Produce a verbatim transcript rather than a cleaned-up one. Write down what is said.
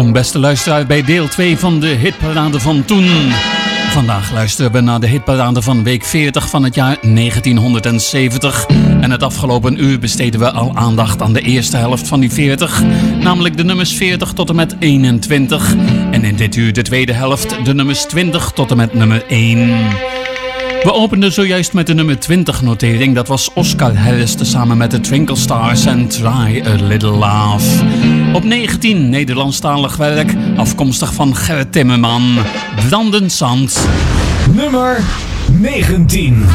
Welkom beste luisteraar bij deel twee van de hitparade van toen. Vandaag luisteren we naar de hitparade van week veertig van het jaar negentienhonderdzeventig. En het afgelopen uur besteden we al aandacht aan de eerste helft van die veertig. Namelijk de nummers veertig tot en met eenentwintig. En in dit uur de tweede helft de nummers twintig tot en met nummer één. We openden zojuist met de nummer twintig notering. Dat was Oscar Harris samen met de Twinkle Stars en Try a Little Laugh. Op negentien Nederlandstalig werk, afkomstig van Gerrit Timmerman. Brandend Zand. Nummer negentien.